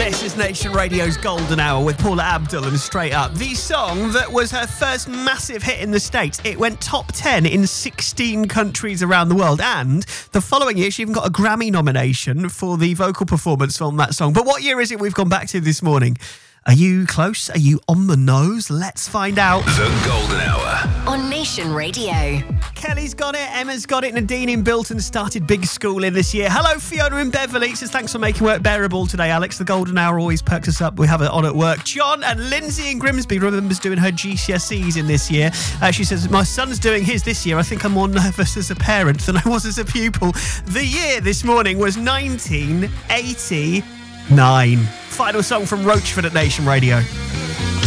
This is Nation Radio's Golden Hour with Paula Abdul and Straight Up. The song that was her first massive hit in the States. It went top 10 in 16 countries around the world. And the following year, she even got a Grammy nomination for the vocal performance on that song. But what year is it we've gone back to this morning? Are you close? Are you on the nose? Let's find out. The Golden Hour on Nation Radio. Kelly's got it, Emma's got it, Nadine in Bilton started big school in this year. Hello, Fiona in Beverley says thanks for making work bearable today, Alex. The Golden Hour always perks us up. We have it on at work. John and Lindsay in Grimsby remembers doing her GCSEs in this year. She says, my son's doing his this year. I think I'm more nervous as a parent than I was as a pupil. The year this morning was 1989. Final song from Roachford at Nation Radio.